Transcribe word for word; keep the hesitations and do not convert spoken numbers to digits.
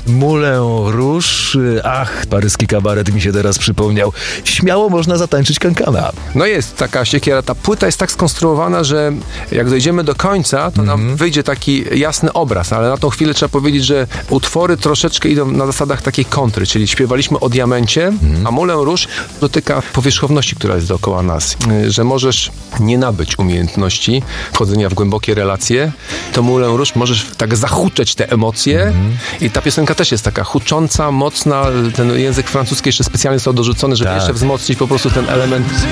Moulin Rouge, ach, paryski kabaret mi się teraz przypomniał. Śmiało można zatańczyć kankana. No jest taka siekiera, ta płyta jest tak skonstruowana, że jak dojdziemy do końca, to nam mm-hmm. wyjdzie taki jasny obraz, ale na tą chwilę trzeba powiedzieć, że utwory troszeczkę idą na zasadach takiej kontry, czyli śpiewaliśmy o diamencie, mm-hmm. a Moulin Rouge dotyka powierzchowności, która jest dookoła nas, że możesz nie nabyć umiejętności wchodzenia w głębokie relacje, to Moulin Rouge możesz tak zahuczeć te emocje mm-hmm. i ta piosenka też jest taka hucząca, mocna, ten język francuski jeszcze specjalnie został dorzucony, żeby tak. jeszcze wzmocnić po prostu ten element